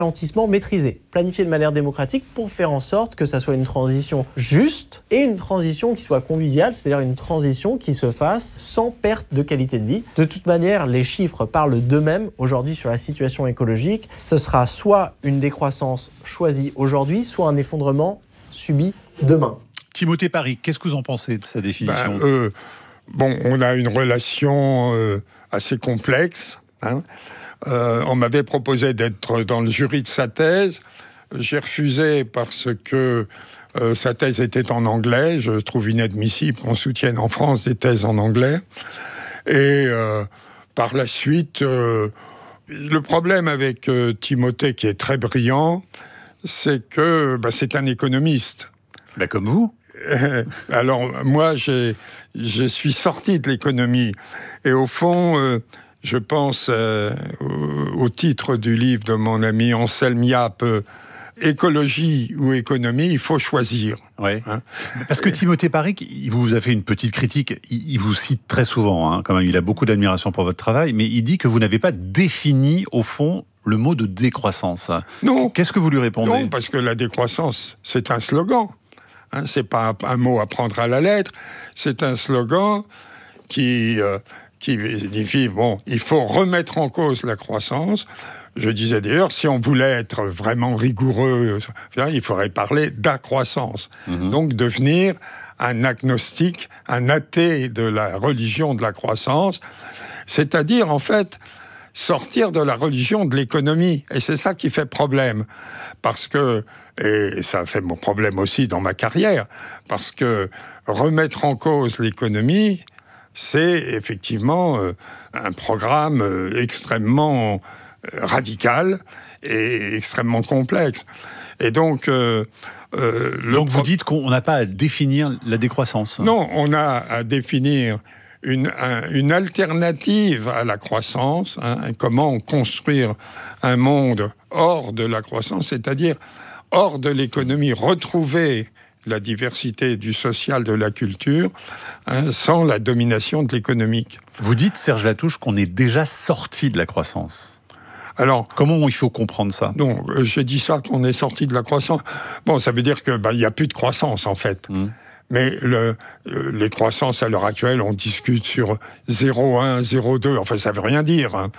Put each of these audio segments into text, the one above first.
ralentissement maîtrisé, planifié de manière démocratique pour faire en sorte que ça soit une transition juste et une transition qui soit conviviale, c'est-à-dire une transition qui se fasse sans perte de qualité de vie. De toute manière, les chiffres parlent d'eux-mêmes aujourd'hui sur la situation écologique. Ce sera soit une décroissance choisie aujourd'hui, soit un effondrement subi demain. Timothée Parry, qu'est-ce que vous en pensez de sa définition ? On a une relation assez complexe, hein. On m'avait proposé d'être dans le jury de sa thèse. J'ai refusé parce que sa thèse était en anglais. Je trouve inadmissible qu'on soutienne en France des thèses en anglais. Et par la suite, le problème avec Timothée, qui est très brillant, c'est que c'est un économiste. Comme vous. Alors, moi, je suis sorti de l'économie. Et au fond, je pense au titre du livre de mon ami Anselme Yapp, écologie ou économie, il faut choisir. Ouais. Hein. Parce que Timothée Parry, il vous a fait une petite critique, il vous cite très souvent, hein, quand même, il a beaucoup d'admiration pour votre travail, mais il dit que vous n'avez pas défini, au fond, le mot de décroissance. Non. Qu'est-ce que vous lui répondez ? Non, parce que la décroissance, c'est un slogan. Hein, c'est pas un mot à prendre à la lettre, c'est un slogan qui signifie, il faut remettre en cause la croissance. Je disais d'ailleurs, si on voulait être vraiment rigoureux, il faudrait parler d'accroissance. Donc devenir un agnostique, un athée de la religion de la croissance, c'est-à-dire en fait sortir de la religion de l'économie. Et c'est ça qui fait problème. Parce que, et ça fait mon problème aussi dans ma carrière, parce que remettre en cause l'économie, c'est effectivement un programme extrêmement radical et extrêmement complexe. Et donc... donc vous dites qu'on n'a pas à définir la décroissance ? Non, on a à définir une alternative à la croissance, hein, comment construire un monde hors de la croissance, c'est-à-dire hors de l'économie, retrouver la diversité du social, de la culture, hein, sans la domination de l'économique. Vous dites, Serge Latouche, qu'on est déjà sorti de la croissance. Alors, comment il faut comprendre ça ? Non, j'ai dit ça, qu'on est sorti de la croissance. Ça veut dire que y a plus de croissance, en fait. Mais les croissances à l'heure actuelle, on discute sur 0,1, 0,2. Enfin, ça veut rien dire. Hein.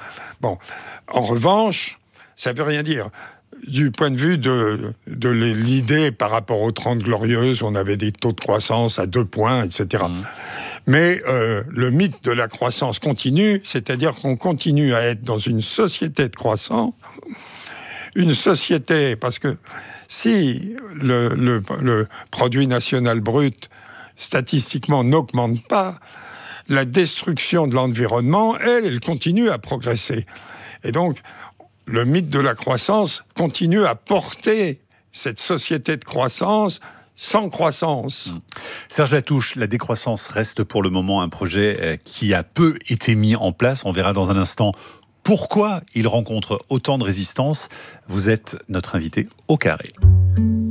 En revanche, ça veut rien dire. Du point de vue de l'idée par rapport aux 30 Glorieuses, on avait des taux de croissance à 2 points, etc. Mais le mythe de la croissance continue, c'est-à-dire qu'on continue à être dans une société de croissance, une société, parce que si le produit national brut, statistiquement, n'augmente pas, la destruction de l'environnement, elle continue à progresser. Et donc, le mythe de la croissance continue à porter cette société de croissance sans croissance. Serge Latouche, la décroissance reste pour le moment un projet qui a peu été mis en place. On verra dans un instant pourquoi il rencontre autant de résistance. Vous êtes notre invité au carré.